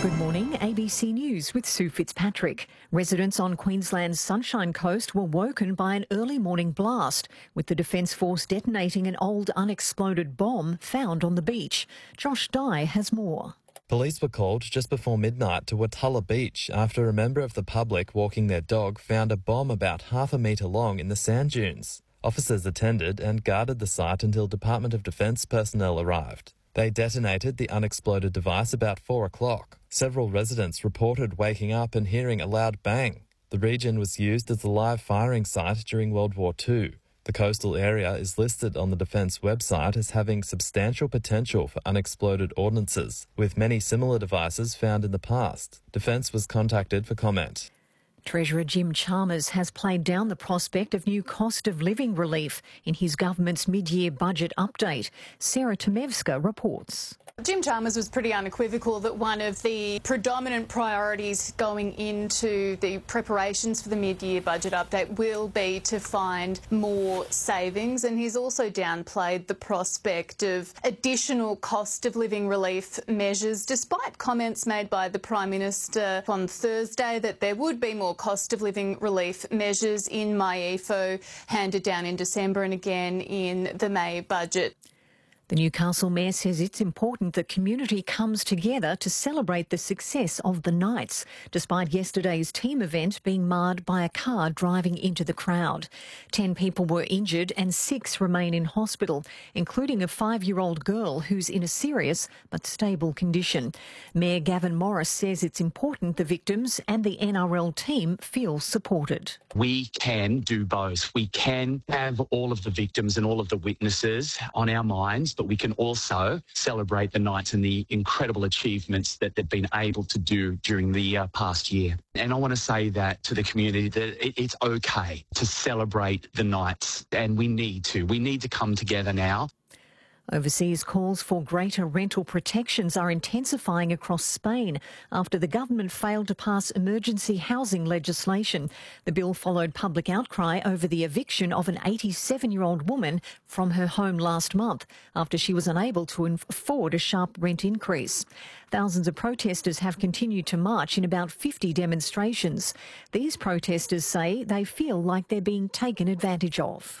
Good morning, ABC News with Sue Fitzpatrick. Residents on Queensland's Sunshine Coast were woken by an early morning blast, with the Defence Force detonating an old unexploded bomb found on the beach. Josh Dye has more. Police were called just before midnight to Wattulla Beach after a member of the public walking their dog found a bomb about half a metre long in the sand dunes. Officers attended and guarded the site until Department of Defence personnel arrived. They detonated the unexploded device about 4 o'clock. Several residents reported waking up and hearing a loud bang. The region was used as a live firing site during World War II. The coastal area is listed on the Defence website as having substantial potential for unexploded ordnances, with many similar devices found in the past. Defence was contacted for comment. Treasurer Jim Chalmers has played down the prospect of new cost of living relief in his government's mid-year budget update. Sarah Tomevska reports. Jim Chalmers was pretty unequivocal that one of the predominant priorities going into the preparations for the mid-year budget update will be to find more savings, and he's also downplayed the prospect of additional cost of living relief measures, despite comments made by the Prime Minister on Thursday that there would be more cost of living relief measures in MyEFO handed down in December and again in the May budget. The Newcastle Mayor says it's important the community comes together to celebrate the success of the Knights, despite yesterday's team event being marred by a car driving into the crowd. 10 people were injured and 6 remain in hospital, including a 5-year-old girl who's in a serious but stable condition. Mayor Gavin Morris says it's important the victims and the NRL team feel supported. We can do both. We can have all of the victims and all of the witnesses on our minds, but we can also celebrate the Knights and the incredible achievements that they've been able to do during the past year. And I want to say that to the community that it's okay to celebrate the Knights, and we need to. We need to come together now. Overseas calls for greater rental protections are intensifying across Spain after the government failed to pass emergency housing legislation. The bill followed public outcry over the eviction of an 87-year-old woman from her home last month after she was unable to afford a sharp rent increase. Thousands of protesters have continued to march in about 50 demonstrations. These protesters say they feel like they're being taken advantage of.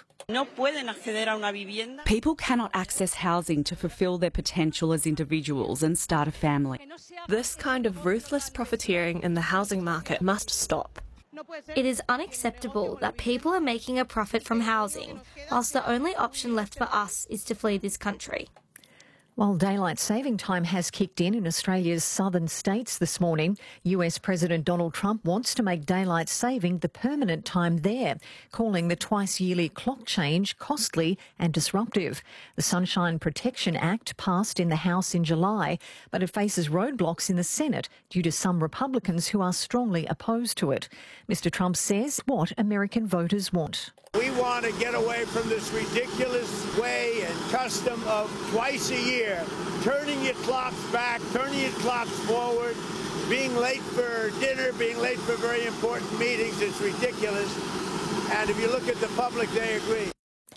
People cannot access housing to fulfil their potential as individuals and start a family. This kind of ruthless profiteering in the housing market must stop. It is unacceptable that people are making a profit from housing, whilst the only option left for us is to flee this country. While daylight saving time has kicked in Australia's southern states this morning, US President Donald Trump wants to make daylight saving the permanent time there, calling the twice-yearly clock change costly and disruptive. The Sunshine Protection Act passed in the House in July, but it faces roadblocks in the Senate due to some Republicans who are strongly opposed to it. Mr. Trump says what American voters want. We want to get away from this ridiculous way and custom of twice a year, turning your clocks back, turning your clocks forward, being late for dinner, being late for very important meetings. It's ridiculous. And if you look at the public, they agree.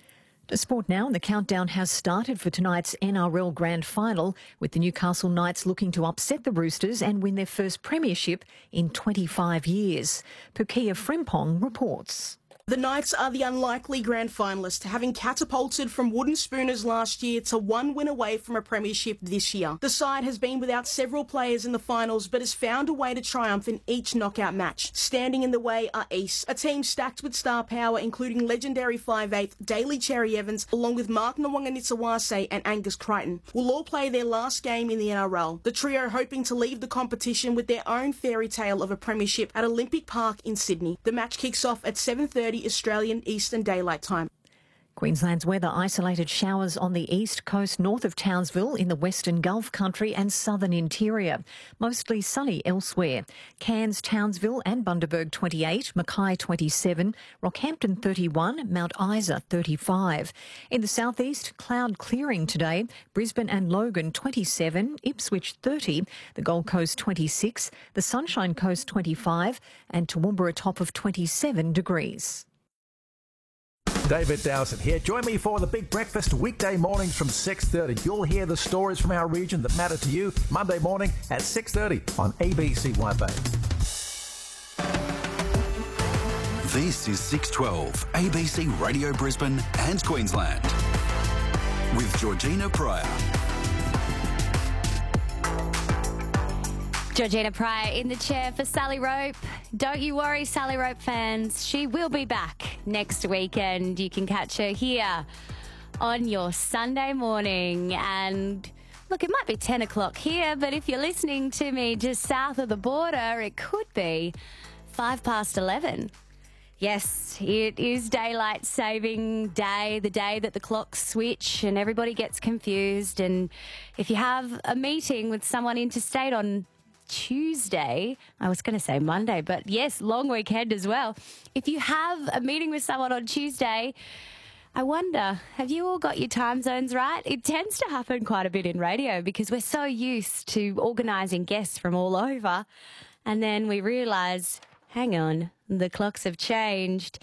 To sport now, the countdown has started for tonight's NRL Grand Final, with the Newcastle Knights looking to upset the Roosters and win their first premiership in 25 years. Pukia Frimpong reports. The Knights are the unlikely grand finalists, having catapulted from wooden spooners last year to one win away from a premiership this year. The side has been without several players in the finals, but has found a way to triumph in each knockout match. Standing in the way are East, a team stacked with star power, including legendary 5'8" Daly Cherry Evans, along with Mark Nwanganitsawase and Angus Crichton, will all play their last game in the NRL. The trio hoping to leave the competition with their own fairy tale of a premiership at Olympic Park in Sydney. The match kicks off at 7:30 Australian Eastern Daylight Time. Queensland's weather: isolated showers on the east coast north of Townsville, in the western Gulf country and southern interior. Mostly sunny elsewhere. Cairns, Townsville and Bundaberg 28, Mackay 27, Rockhampton 31, Mount Isa 35. In the southeast, cloud clearing today. Brisbane and Logan 27, Ipswich 30, the Gold Coast 26, the Sunshine Coast 25 and Toowoomba a top of 27 degrees. David Dowson here. Join me for the Big Breakfast weekday mornings from 6:30. You'll hear the stories from our region that matter to you Monday morning at 6:30 on ABC White Bay. This is 612 ABC Radio Brisbane and Queensland with Georgina Pryor. Georgina Pryor in the chair for Sally Rope. Don't you worry, Sally Rope fans. She will be back next weekend. You can catch her here on your Sunday morning. And look, it might be 10 o'clock here, but if you're listening to me just south of the border, it could be 11:05. Yes, it is Daylight Saving Day, the day that the clocks switch and everybody gets confused. And if you have a meeting with someone interstate on Tuesday, I was going to say Monday, but yes, long weekend as well. If you have a meeting with someone on Tuesday, I wonder, have you all got your time zones right? It tends to happen quite a bit in radio because we're so used to organising guests from all over. And then we realise, hang on, the clocks have changed.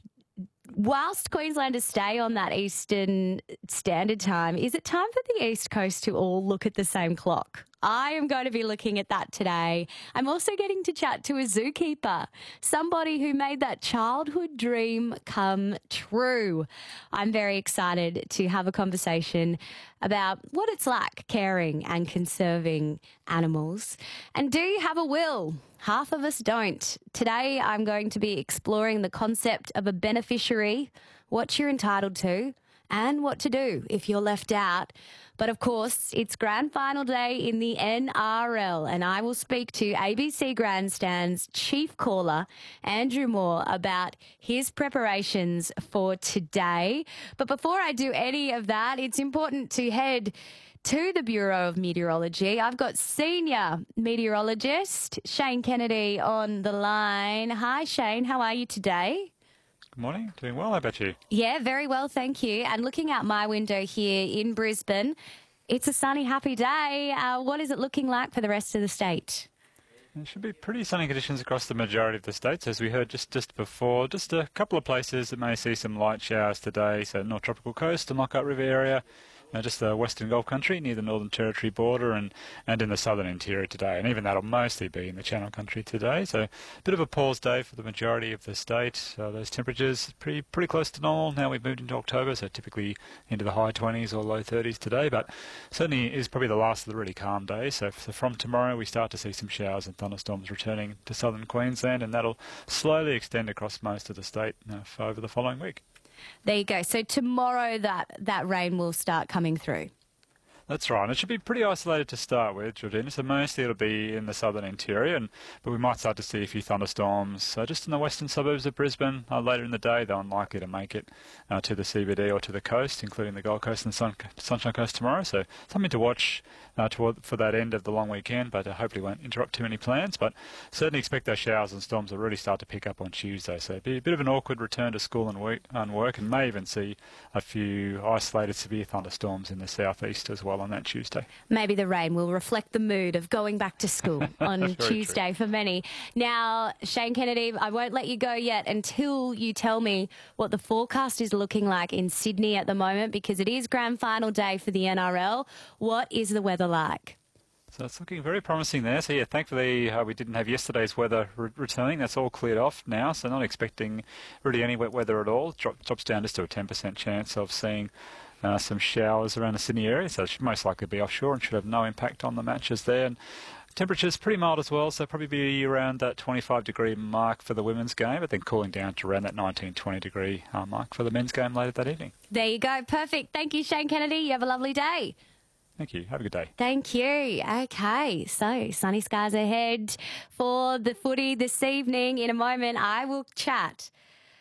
Whilst Queenslanders stay on that Eastern Standard Time, is it time for the East Coast to all look at the same clock? I am going to be looking at that today. I'm also getting to chat to a zookeeper, somebody who made that childhood dream come true. I'm very excited to have a conversation about what it's like caring and conserving animals. And do you have a will? Half of us don't. Today, I'm going to be exploring the concept of a beneficiary, what you're entitled to, and what to do if you're left out. But of course, it's grand final day in the NRL, and I will speak to ABC Grandstand's chief caller, Andrew Moore, about his preparations for today. But before I do any of that, it's important to head to the Bureau of Meteorology. I've got senior meteorologist Shane Kennedy on the line. Hi, Shane. How are you today? Good morning. Doing well. How about you? Yeah, very well, thank you. And looking out my window here in Brisbane, it's a sunny, happy day. What is it looking like for the rest of the state? It should be pretty sunny conditions across the majority of the states, as we heard just before. Just a couple of places that may see some light showers today, so North Tropical Coast and Lockhart River area. Just the Western Gulf Country near the Northern Territory border and in the Southern Interior today. And even that'll mostly be in the Channel Country today. So a bit of a pause day for the majority of the state. Those temperatures pretty close to normal. Now we've moved into October, so typically into the high 20s or low 30s today. But certainly is probably the last of the really calm days. So from tomorrow we start to see some showers and thunderstorms returning to southern Queensland, and that'll slowly extend across most of the state over the following week. There you go. So tomorrow that rain will start coming through. That's right. And it should be pretty isolated to start with, Georgina. So mostly it'll be in the southern interior, but we might start to see a few thunderstorms just in the western suburbs of Brisbane later in the day. They're unlikely to make it to the CBD or to the coast, including the Gold Coast and Sunshine Coast tomorrow. So something to watch for that end of the long weekend, but hopefully won't interrupt too many plans. But certainly expect those showers and storms to really start to pick up on Tuesday. So it'll be a bit of an awkward return to school and work, and may even see a few isolated severe thunderstorms in the southeast as well on that Tuesday. Maybe the rain will reflect the mood of going back to school on Tuesday for many. Now, Shane Kennedy, I won't let you go yet until you tell me what the forecast is looking like in Sydney at the moment, because it is grand final day for the NRL. What is the weather like? So it's looking very promising there. So, yeah, thankfully we didn't have yesterday's weather returning. That's all cleared off now, so not expecting really any wet weather at all. Drops down just to a 10% chance of seeing some showers around the Sydney area, so it should most likely be offshore and should have no impact on the matches there. And temperatures pretty mild as well, so probably be around that 25-degree mark for the women's game, but then cooling down to around that 19-20-degree mark for the men's game later that evening. There you go. Perfect. Thank you, Shane Kennedy. You have a lovely day. Thank you. Have a good day. Thank you. Okay, so sunny skies ahead for the footy this evening. In a moment, I will chat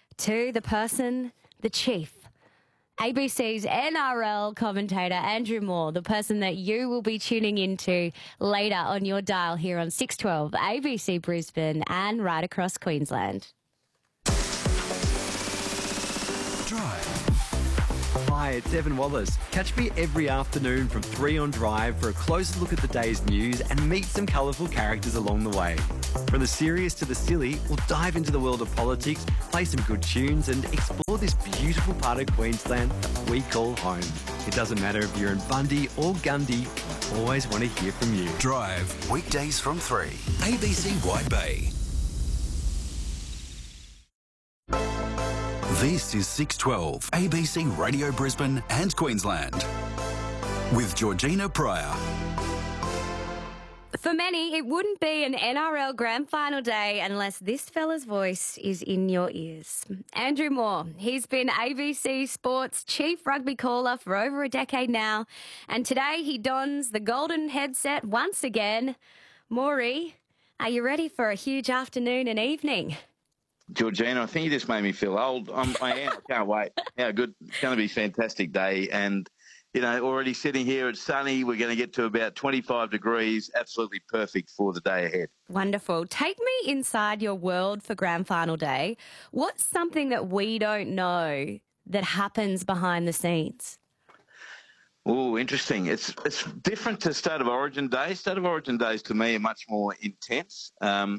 to the chief, ABC's NRL commentator, Andrew Moore, the person that you will be tuning into later on your dial here on 612 ABC Brisbane and right across Queensland. Drive by Hi, it's Evan Wallace. Catch me every afternoon from 3 on Drive for a closer look at the day's news and meet some colourful characters along the way. From the serious to the silly, we'll dive into the world of politics, play some good tunes and explore this beautiful part of Queensland that we call home. It doesn't matter if you're in Bundy or Gundy, I always want to hear from you. Drive, weekdays from 3. ABC White Bay. This is 612 ABC Radio Brisbane and Queensland with Georgina Pryor. For many, it wouldn't be an NRL Grand Final day unless this fella's voice is in your ears. Andrew Moore, he's been ABC Sports chief rugby caller for over a decade now, and today he dons the golden headset once again. Maury, are you ready for a huge afternoon and evening? Georgina, I think you just made me feel old. I am. I can't wait. How good. It's going to be a fantastic day. And, you know, already sitting here, it's sunny. We're going to get to about 25 degrees. Absolutely perfect for the day ahead. Wonderful. Take me inside your world for Grand Final Day. What's something that we don't know that happens behind the scenes? Oh, interesting. It's different to State of Origin Day. State of Origin Days to me are much more intense.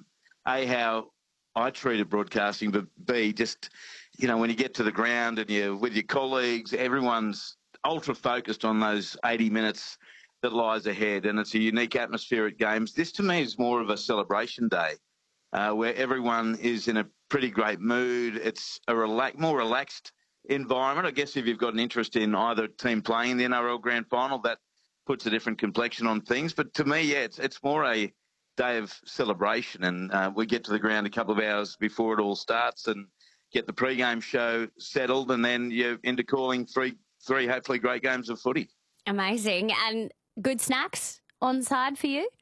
How I treated broadcasting, but B, just, you know, when you get to the ground and you're with your colleagues, everyone's ultra focused on those 80 minutes that lies ahead, and it's a unique atmosphere at games. This to me is more of a celebration day where everyone is in a pretty great mood. It's a more relaxed environment. I guess if you've got an interest in either team playing in the NRL Grand Final, that puts a different complexion on things. But to me, yeah, it's more a day of celebration, and we get to the ground a couple of hours before it all starts and get the pre-game show settled, and then you're into calling three hopefully great games of footy. Amazing. And good snacks on side for you?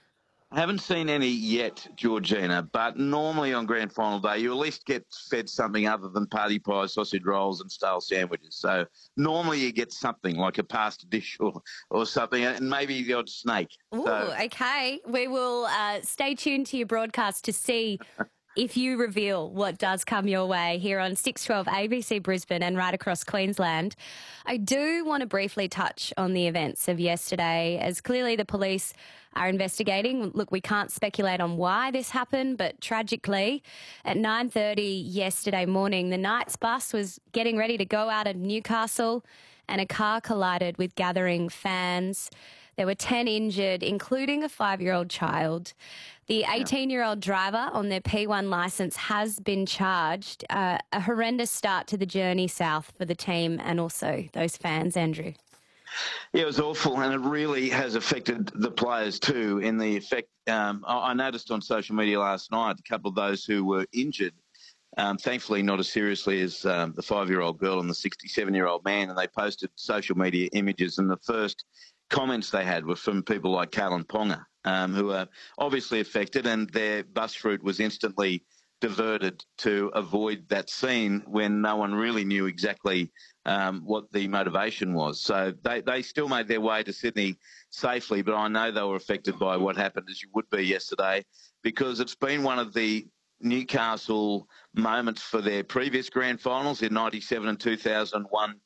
I haven't seen any yet, Georgina, but normally on Grand Final Day you at least get fed something other than party pies, sausage rolls and stale sandwiches. So normally you get something like a pasta dish or something, and maybe the odd snake. Ooh, okay. We will stay tuned to your broadcast to see if you reveal what does come your way here on 612 ABC Brisbane and right across Queensland. I do want to briefly touch on the events of yesterday, as clearly the police are investigating. Look, we can't speculate on why this happened, but tragically, at 9:30 yesterday morning, the Knights bus was getting ready to go out of Newcastle and a car collided with gathering fans. There were 10 injured, including a 5-year-old child. The 18-year-old driver on their P1 licence has been charged. A horrendous start to the journey south for the team and also those fans, Andrew. Yeah, it was awful, and it really has affected the players too. In the effect, I noticed on social media last night a couple of those who were injured, thankfully not as seriously as the 5-year-old girl and the 67-year-old man, and they posted social media images, and the first comments they had were from people like Kalen Ponga, who are obviously affected, and their bus route was instantly diverted to avoid that scene when no one really knew exactly what the motivation was. So they still made their way to Sydney safely, but I know they were affected by what happened, as you would be yesterday, because it's been one of the Newcastle moments for their previous grand finals in 97 and 2001.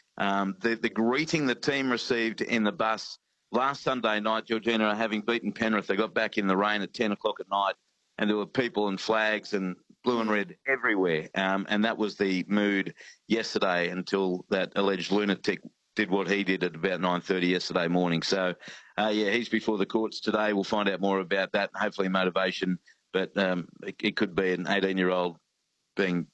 The greeting the team received in the bus last Sunday night, Georgina, having beaten Penrith, they got back in the rain at 10 o'clock at night, and there were people and flags and blue and red everywhere. And that was the mood yesterday until that alleged lunatic did what he did at about 9:30 yesterday morning. So, he's before the courts today. We'll find out more about that and hopefully motivation. But it could be an 18-year-old being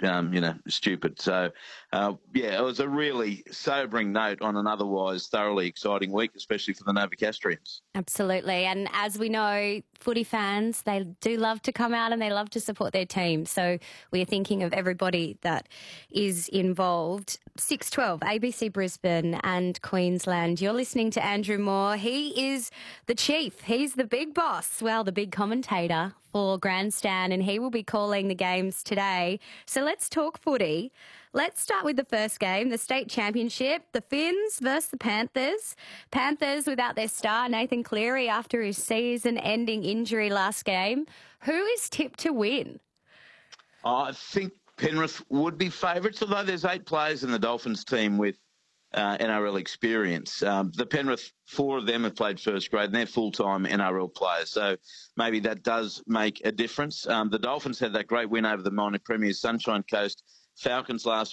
stupid. So, it was a really sobering note on an otherwise thoroughly exciting week, especially for the Novocastrians. Absolutely. And as we know, footy fans, they do love to come out and they love to support their team. So we are thinking of everybody that is involved. 612, ABC Brisbane and Queensland. You're listening to Andrew Moore. He is the chief. He's the big boss. Well, the big commentator for Grandstand, and he will be calling the games today. So let's talk footy. Let's start with the first game, the state championship, the Finns versus the Panthers. Panthers without their star, Nathan Cleary, after his season-ending injury last game. Who is tipped to win? I think Penrith would be favourites, although there's 8 players in the Dolphins team with NRL experience. The Penrith, 4 of them have played first grade and they're full-time NRL players. So maybe that does make a difference. The Dolphins had that great win over the minor premiers, Sunshine Coast Falcons last